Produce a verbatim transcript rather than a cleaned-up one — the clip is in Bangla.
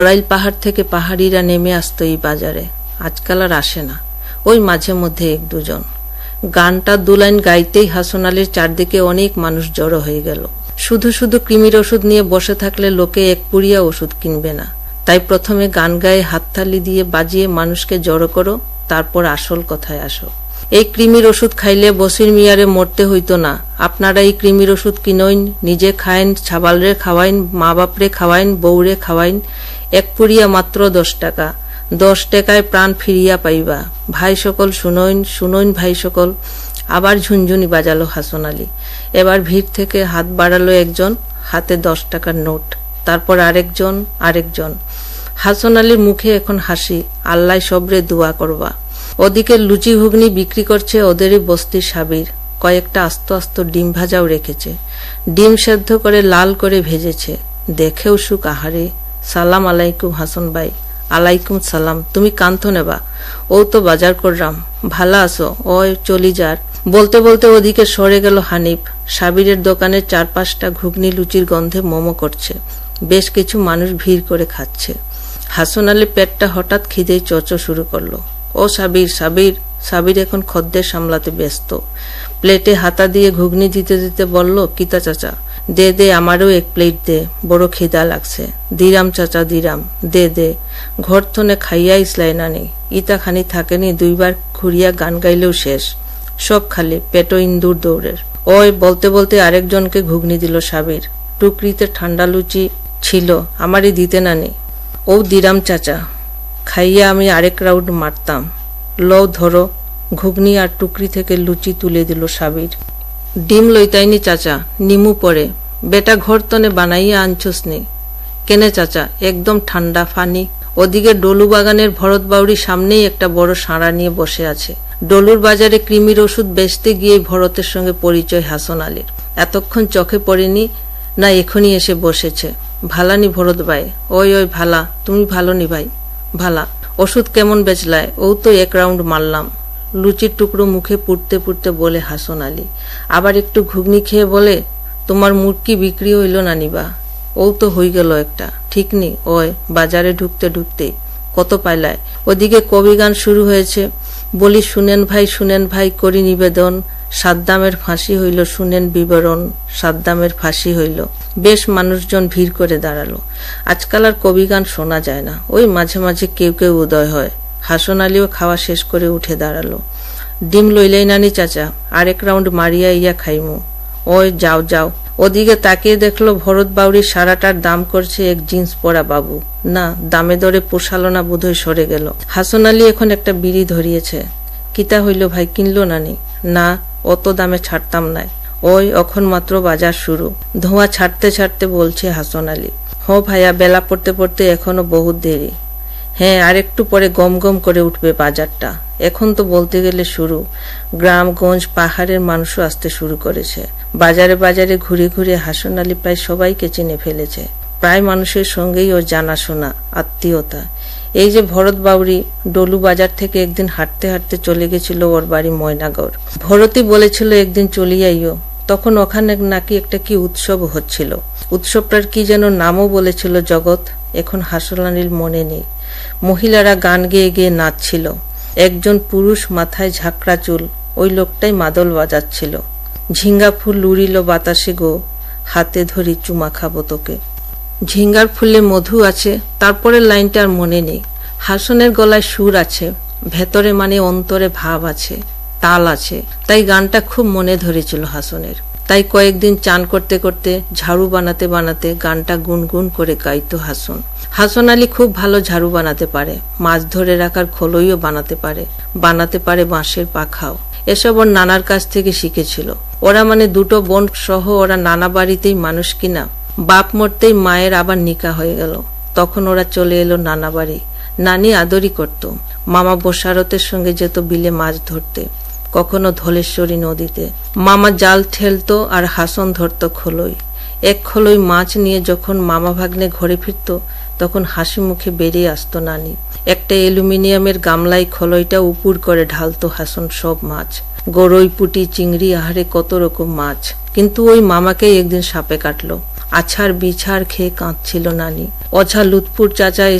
রাইল পাহাড় থেকে পাহাড়িরা নেমে আসতো এই বাজারে, আজকাল আর আসে না, ওই মাঝে মধ্যে এক দুজন। গানটা দু লাইন গাইতেই হাসন আলীর চারদিকে অনেক মানুষ জড়ো হয়ে গেল। শুধু শুধু কৃমির ওষুধ নিয়ে বসে থাকলে লোকে এক পুড়িয়া ওষুধ কিনবে না, তাই প্রথমে গান গায়ে হাততালি দিয়ে বাজিয়ে মানুষকে জড়ো করো, তারপর আসল কথায় আসো। এই কৃমির ওষুধ খাইলে বসির মিয়ারে মরতে হইতো না। আপনারা এই কৃমির ওষুধ কিনইন, নিজে খাইন, ছাবালরে খাওয়াইন, মা বাপরে খাওয়াইন, বউরে খাওয়াইন। এক পুড়িয়া মাত্র দশ টাকা, দশ টাকায় প্রাণ ফিরিয়া পাইবা। ভাই সকল শুনইন, শুনইন ভাই সকল। আবার ঝুনঝুনি বাজালো হাসন আলী। এবার ভিড় থেকে হাত বাড়ালো একজন, হাতে দশ টাকার নোট, তারপর আরেকজন, আরেকজন। হাসন আলীর মুখে এখন হাসি, আল্লাহ সবরে দোয়া করবা। ওদিকে লুচি ঘুগনি বিক্রি করছে ওদেরই বস্তির সাবির, কয়েকটা আস্ত আস্ত ডিম ভাজাও রেখেছে। ডিম সেদ্ধ করে লাল করে ভেজেছে, দেখেও সুখ। আহারে, সালাম আলাইকুম হাসন ভাই। আলাইকুম সালাম। তুমি কান্ত নেবা? ও তো বাজার করলাম। ভালো আছো? ওই চলি যার। বলতে বলতে ওদিকে সরে গেল হানিফ। সাবিরের দোকানের চার পাঁচটা ঘুগনি লুচির গন্ধে মোমো করছে, বেশ কিছু মানুষ ভিড় করে খাচ্ছে। হাসন আলী পেটটা হঠাৎ খিদেই চচো শুরু করলো। ও সাবির, সাবির। সাবির এখন খদ্দের সামলাতে ব্যস্ত। প্লেটে হাতা দিয়ে ঘুগনি দিতে দিতে বলল, কিতা চাচা, দে দে, আমারও এক প্লেট দে, বড় খিদা লাগছে। দিরাম চাচা, দিরাম, দে দে। ঘর থনে খাইয়া ইসলাই না নেই, ইতা খানি থাকেনি, দুইবার ঘুরিয়া গান গাইলেও শেষ, সব খালি, পেটো ইন্দুর দৌড়ের। ওই বলতে বলতে আরেকজনকে ঘুগনি দিল সাবির। টুকরিতে ঠান্ডা লুচি ছিল, আমারই দিতে না নেই। ও দিরাম চাচা, খাইয়া আমি আরেক রাউন্ড মারতাম। লও ধরো। ঘুগনি আর টুকরি থেকে লুচি তুলে দিল সাবির। ডিম লইতাইনি চাচা, নিমু পরে। বেটা ঘর তনে বানাইয়া আনছস নি? কেনে চাচা, একদম ঠান্ডা ফানি। ওদিকে ডলু বাগানের ভরত বাউরি সামনেই একটা বড় সাঁড়া নিয়ে বসে আছে। ডলুর বাজারে কৃমির ওষুধ বেচতে গিয়ে ভরতের সঙ্গে পরিচয় হাসন আলীর। এতক্ষণ চোখে পড়েনি, না এখনই এসে বসেছে। ভালানি ভরত ভাই? ওই ওই ভালা। তুমি ভালো নি ভাই? ভালা। ওষুধ কেমন বেচলায়? ও তো এক রাউন্ড মারলাম। লুচির টুকরো মুখে পুড়তে পুড়তে বলে হাসন আলী। আবার একটু ঘুগনি খেয়ে বলে, তোমার মুরগি বিক্রি হইল না নিবা? ও তো হই গেল একটা, ঠিক নি? ওই বাজারে ঢুকতে ঢুকতে কত পাইলায়। ওদিকে কবি গান শুরু হয়েছে। বলি, শুনেন ভাই, শুনেন ভাই, করি নিবেদন, সাদ্দামের ফাঁসি হইল, শুনেন বিবরণ, সাদ্দামের ফাঁসি হইল। বেশ মানুষজন ভিড় করে দাঁড়ালো। আজকাল আর কবি গান শোনা যায় না, ওই মাঝে মাঝে কেউ কেউ উদয় হয়। হাসন আলীও খাওয়া শেষ করে উঠে দাঁড়ালো। ডিম লইলাই নানি চাচা, আরেক রাউন্ড মারিয়া ইয়া খাইমু। ওই যাও যাও। ওদিকে তাকিয়ে দেখলো ভরত বাউরির সারাটার দাম করছে এক জিন্স পরা বাবু। না, দামে দরে পোষালো না, বোধহয় সরে গেল। হাসন আলী এখন একটা বিড়ি ধরিয়েছে। কিতা হইল ভাই, কিনলো নানি? না, অত দামে ছাড়তাম নাই। ওই এখন মাত্র বাজার শুরু। ধোঁয়া ছাড়তে ছাড়তে বলছে হাসন আলী। হ ভাইয়া, বেলা পড়তে পড়তে এখনো বহুত দেরি। হ্যাঁ, আর একটু পরে গম গম করে উঠবে বাজারটা। এখন তো বলতে গেলে শুরু। গ্রামগঞ্জ পাহাড়ের মানুষও আসতে শুরু করেছে। বাজারে বাজারে ঘুরে ঘুরে হাসন আলী প্রায় সবাইকে চিনে ফেলেছে। প্রায় মানুষের সঙ্গেই ওর জানাশোনা, আত্মীয়তা। এই যে ভরত বাউরি, ডলু বাজার থেকে একদিন হাঁটতে হাঁটতে চলে গেছিল ওর বাড়ি ময়নাগড়। ভরতই বলেছিল একদিন চলিয়াইও। তখন ওখানে নাকি একটা কি উৎসব হচ্ছিল। উৎসবটার কি যেন নামও বলেছিল জগৎ, এখন হাসন আলীর মনে নেই। মহিলারা গান গেয়ে গেয়ে নাচছিল। একজন পুরুষ, মাথায় ঝাঁকড়া চুল, ওই লোকটাই মাদল বাজাচ্ছিল। ঝিঙ্গা ফুল উড়িল বাতাসে গো, হাতে ধরি চুমা খাবো তোকে। ঝিঙ্গার ফুলে মধু আছে, তারপরের লাইনটা আর মনে নেই। হাসনের গলায় সুর আছে, ভেতরে মানে অন্তরে ভাব আছে, তাল আছে, তাই গানটা খুব মনে ধরেছিল হাসনের। তাই কয়েকদিন চান করতে করতে, ঝাড়ু বানাতে বানাতে গানটা গুনগুন করে গাইতো হাসন। হাসন আলী খুব ভালো ঝাড়ু বানাতে পারে, মাছ ধরে রাখার খোলইও বানাতে পারে, বানাতে পারে বাঁশের পাখাও। এসব ওর নানার কাছ থেকে শিখেছিল। ওরা মানে দুটো বোন সহ ওরা নানা বাড়িতেই মানুষ কিনা। বাপ মরতেই মায়ের আবার নিকা হয়ে গেল। তখন ওরা চলে এলো নানা বাড়ি। নানি আদরই করত। মামা বসারতের সঙ্গে যেত বিলে মাছ ধরতে, কখনো ধলেশ্বরী নদীতে। মামা জাল ঠেলতো আর হাসন ধরত খোলই। এক খোলই মাছ নিয়ে যখন মামা ভাগ্নে ঘরে ফিরত, তখন হাসি মুখে বেরিয়ে আসতো নানি। একটা অ্যালুমিনিয়ামের গামলায় খোলইটা উপুর করে ঢালতো হাসন সব মাছ, গরই, পুটি, চিংড়ি, আহারে কত রকম মাছ। কিন্তু ওই মামাকেই একদিন সাপে কাটলো। আছাড় বিছাড় খেয়ে কাঁদছিল নানি। অঝা লুৎফুর চাচা